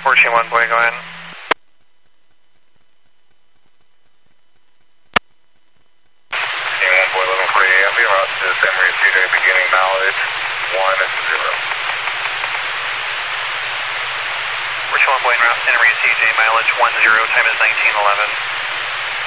14-1 boy, go ahead. Team 1 boy, 11:40 a.m. Be route to San Maria CJ beginning mileage 10. 14-1 boy, route Santa Maria CJ, mileage 10, time is 1911.